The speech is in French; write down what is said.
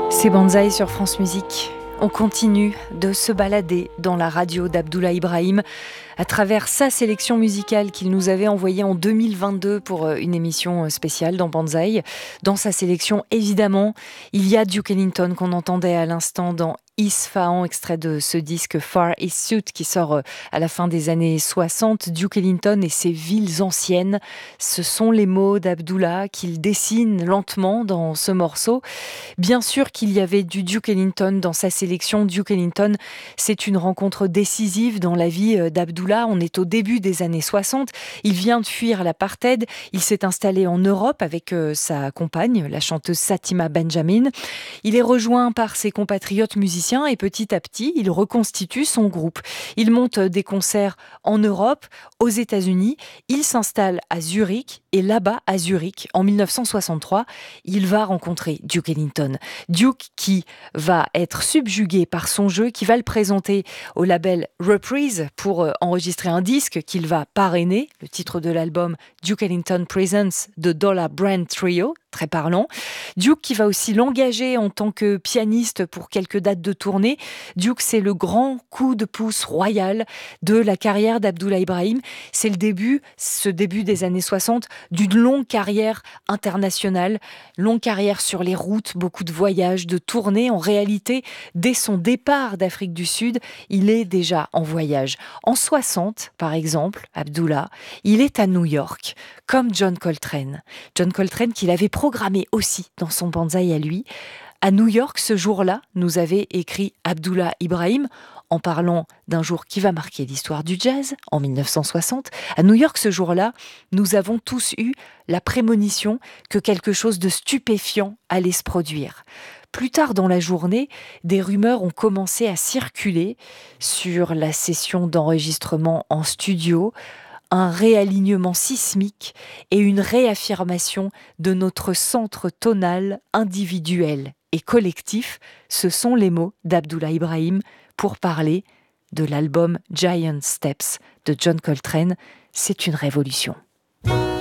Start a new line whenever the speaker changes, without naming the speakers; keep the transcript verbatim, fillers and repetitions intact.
C'est Banzai sur France Musique. On continue de se balader dans la radio d'Abdoulaye Ibrahim à travers sa sélection musicale qu'il nous avait envoyée en deux mille vingt-deux pour une émission spéciale dans Banzai. Dans sa sélection, évidemment, il y a Duke Ellington qu'on entendait à l'instant dans Isfahan, extrait de ce disque Far East Suite qui sort à la fin des années soixante. Duke Ellington et ses villes anciennes, ce sont les mots d'Abdullah qu'il dessine lentement dans ce morceau. Bien sûr qu'il y avait du Duke Ellington dans sa sélection. Duke Ellington, c'est une rencontre décisive dans la vie d'Abdullah. On est au début des années soixante. Il vient de fuir l'apartheid. Il s'est installé en Europe avec sa compagne, la chanteuse Satima Benjamin. Il est rejoint par ses compatriotes musiciens et petit à petit, il reconstitue son groupe. Il monte des concerts en Europe, aux États-Unis. Il s'installe à Zurich et là-bas, à Zurich, en mille neuf cent soixante-trois, il va rencontrer Duke Ellington. Duke qui va être subjugué par son jeu, qui va le présenter au label Reprise pour enregistrer un disque qu'il va parrainer. Le titre de l'album, Duke Ellington Presents The Dollar Brand Trio, très parlant. Duke qui va aussi l'engager en tant que pianiste pour quelques dates de tournée. Duke, c'est le grand coup de pouce royal de la carrière d'Abdoulaye Ibrahim. C'est le début, ce début des années soixante, d'une longue carrière internationale, longue carrière sur les routes, beaucoup de voyages, de tournées. En réalité, dès son départ d'Afrique du Sud, il est déjà en voyage. En soixante, par exemple, Abdullah, il est à New York, comme John Coltrane. John Coltrane qu'il avait programmé aussi dans son Banzai à lui. À New York, ce jour-là, nous avait écrit Abdoulaye Ibrahim en parlant d'un jour qui va marquer l'histoire du jazz, en mille neuf cent soixante. À New York, ce jour-là, nous avons tous eu la prémonition que quelque chose de stupéfiant allait se produire. Plus tard dans la journée, des rumeurs ont commencé à circuler sur la session d'enregistrement en studio, un réalignement sismique et une réaffirmation de notre centre tonal individuel et collectif. Ce sont les mots d'Abdoulaye Ibrahim pour parler de l'album Giant Steps de John Coltrane. C'est une révolution.